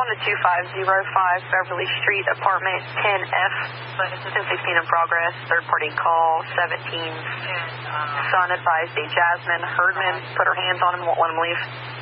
on the 2505 Beverly Street, apartment 10F. 1016 in progress. Third-party call 17. Son advised a Jasmine Herdman put her hands on him, won't let him leave.